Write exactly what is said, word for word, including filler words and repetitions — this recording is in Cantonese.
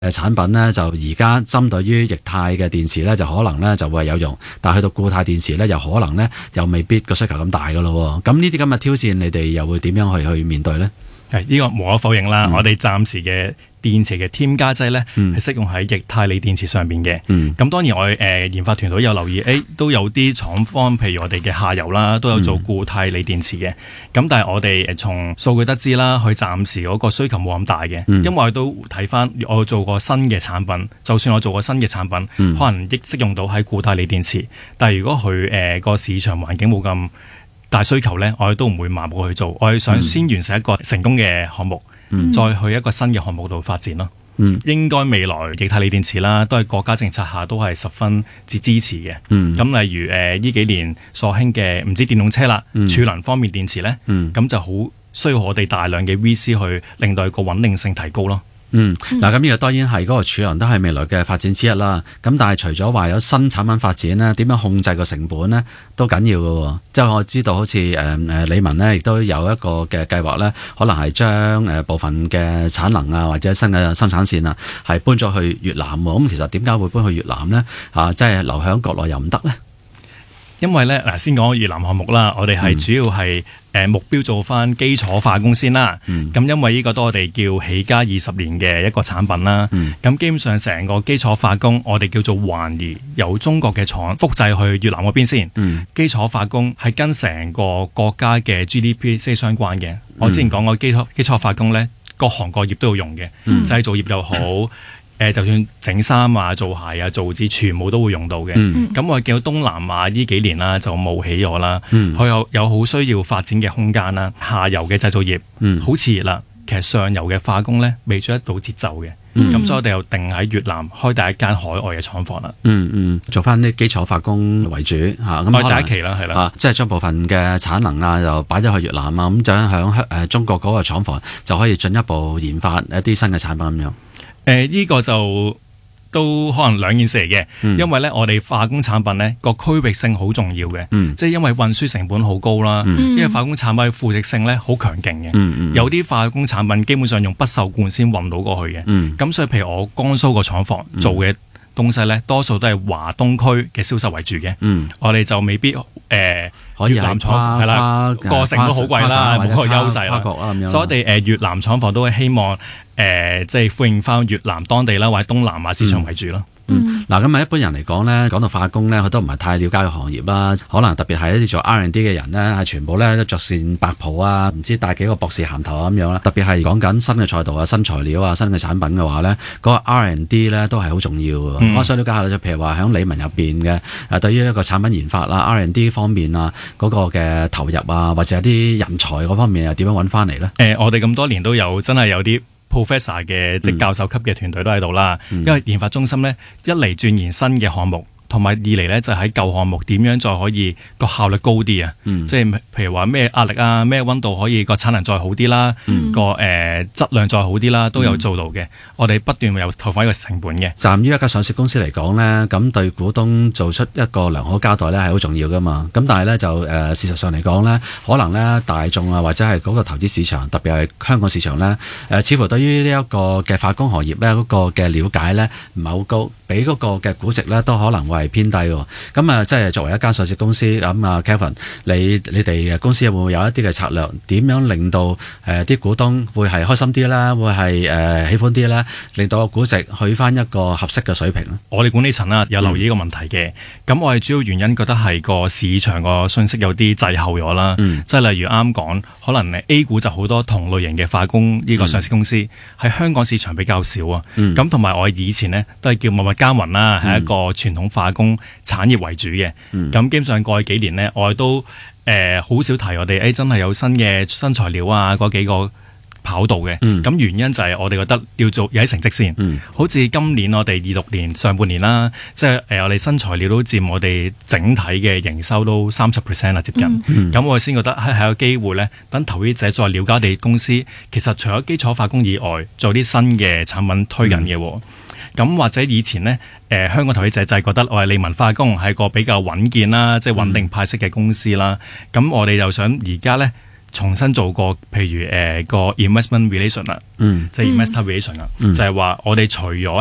產品咧，就而家針對於液態嘅電池咧，就可能咧就會有用，但係去到固態電池咧，又可能咧又未必個需求咁大噶咯。咁呢啲咁嘅挑戰，你哋又會點樣去去面對咧？ 係呢個無可否認啦，嗯、我哋暫時嘅電池嘅添加劑咧，係、嗯、適用喺液態鋰電池上邊嘅。咁、嗯、當然我哋誒、呃、研發團隊有留意，誒都有啲廠方，譬如我哋嘅下游啦，都有做固態鋰電池嘅。咁、嗯、但係我哋誒從數據得知啦，佢暫時嗰個需求冇咁大嘅，嗯、因為我都睇翻我做過新嘅產品，就算我做過新嘅產品，嗯、可能亦適用到喺固態鋰電池，但係如果佢誒個市場環境冇咁大需求咧，我哋都唔會盲目去做，我哋想先完成一個成功嘅項目。嗯、再去一個新嘅項目度發展咯。嗯、應該未來液態鋰電池啦，都係國家政策下都係十分之支持嘅。咁、嗯、例如誒呢、呃、幾年所興嘅唔止電動車啦，嗯、儲能方面電池咧，咁、嗯、就好需要我哋大量嘅 V C 去令到個穩定性提高咯。 嗯，嗱，咁呢個當然係嗰個儲能都係未來嘅發展之一啦。咁但係除咗話有新產品發展咧，點樣控制個成本咧都緊要嘅。即係我知道好似誒誒理文咧，亦都有一個嘅計劃咧，可能係將誒部分嘅產能啊或者新嘅生產線啊，係搬咗去越南。咁其實點解會搬去越南咧？啊，即係留喺國內又唔得咧？ 因為咧嗱，先講越南項目啦，我哋係主要係誒目標做翻基礎化工先啦。咁、嗯、因為呢個都我哋叫起家二十年嘅一個產品啦。咁、嗯、基本上成個基礎化工，我哋叫做環移由中國嘅廠複製去越南嗰邊先。嗯、基礎化工係跟成個國家嘅 G D P 息息相關嘅。嗯、我之前講過基礎基礎化工咧，各行各業都要用嘅，嗯、製造業又好。誒，就算整衫啊、做鞋啊、造紙，全部都會用到嘅。咁、嗯、我見到東南亞呢幾年啦，就冒起咗啦。佢、嗯、有有好需要發展嘅空間啦。下游嘅製造業、嗯、好熾熱啦，其實上游嘅化工咧未追得到節奏嘅。咁、嗯、所以我哋又定喺越南開第一間海外嘅廠房啦。嗯嗯， 做翻啲基礎化工為主嚇。咁、 啊、第一期啦，係啦、啊， 即係將部分嘅產能啊，就擺咗去越南啊，咁就喺誒中國嗰個廠房就可以進一步研發一啲新嘅產品咁樣。 誒，呢、呃這個就都可能兩件事嚟嘅，嗯、因為咧我哋化工產品咧個區域性好重要嘅，嗯、即係因為運輸成本好高啦，嗯、因為化工產品腐蝕性咧好強勁嘅，嗯嗯、有啲化工產品基本上用不鏽鋼先運到過去嘅，咁、嗯、所以譬如我江蘇個廠房做嘅東西咧，多數都係華東區嘅銷售為主嘅，嗯、我哋就未必誒。呃越南廠係啦，個成都好貴啦，冇個優勢啦。所以我哋誒越南廠房都係希望誒即係歡迎翻越南當地啦，或者東南亞市場為主咯。 嗯，嗱咁啊，一般人嚟講咧，講到化工咧，佢都唔係太了解嘅行業啦。可能特別係一啲做 R and D 嘅人咧，係全部咧都着件白袍啊，唔知帶幾個博士銜頭咁樣啦。特別係講緊新嘅賽道啊、新材料啊、新嘅產品嘅話咧，嗰、那個 R and D 咧都係好重要嘅。嗯、我想了解下，就譬如話喺理文入邊嘅誒，對於一個產品研發啦、R and D 方面啊，嗰、那個嘅投入啊，或者有啲人才嗰方面又點樣揾翻嚟咧？誒、 呃，我哋咁多年都有真係有啲 professor 嘅即教授級嘅團隊都喺度啦，嗯、因為研發中心咧一嚟鑽研新嘅項目。同埋二嚟咧，就喺舊項目點樣再可以個效率高啲啊？嗯、即係譬如話咩壓力啊、咩溫度可以個產能再好啲啦，嗯、個誒、呃、質量再好啲啦，都有做到嘅。嗯、我哋不斷有投放一個成本嘅。 站於一家上市公司嚟講咧，咁對股東做出一個良好交代咧係好重要噶嘛。咁但係咧就誒、呃、事實上嚟講咧，可能咧大眾啊或者係嗰個投資市場，特別係香港市場咧，誒、呃、似乎對於呢一個嘅化工行業咧嗰個嘅了解咧唔係好高，比嗰個嘅估值咧都可能會係偏低喎。咁啊，即係作為一間上市公司，咁啊 Kelvin，你你哋公司會唔會有一啲嘅策略，點樣令到誒啲、呃、股東會係開心啲啦，會係誒、呃、喜歡啲咧，令到個估值去翻一個合適嘅水平咧？我哋管理層啦有留意呢個問題嘅，咁、嗯、我哋主要原因覺得係個市場個信息有啲滯後咗啦，嗯、即係例如啱講，可能 A 股就好多同類型嘅化工呢個上市公司喺、嗯、香港市場比較少啊，咁同埋我哋以前呢都係叫默默耕耘啦，係、嗯、一個傳統化工產業為主嘅，咁、嗯、基本上過去幾年呢，我哋都誒好、呃、少提我哋誒、欸、真係有新嘅新材料啊嗰幾個跑道嘅，咁、嗯、原因就係我哋覺得要做有啲成績先，嗯、好似今年我哋二六年上半年啦，即係誒我哋新材料都佔我哋整體嘅營收都三十 percent 啦接近，咁、嗯嗯、我哋先覺得係係有機會咧，等投資者再了解我哋公司，其實除咗基礎化工以外，做啲新嘅產品推緊嘅。嗯咁或者以前呢，誒、呃、香港投資者就係覺得我係利文化工係個比較穩健啦，即係穩定派息嘅公司啦。咁、嗯、我哋就想而家呢， 重新做過，譬如誒個 investment relation 啦， 嗯， 即係 investor relation 啦， 嗯就係話我哋除咗